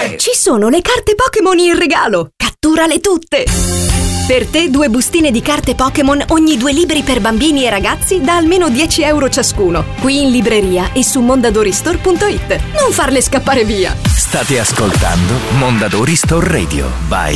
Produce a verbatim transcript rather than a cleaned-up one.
due! Ci sono le carte Pokémon in regalo! Catturale tutte! Per te due bustine di carte Pokémon ogni due libri per bambini e ragazzi da almeno dieci euro ciascuno. Qui in libreria e su mondadori store punto it. Non farle scappare via! State ascoltando Mondadori Store Radio by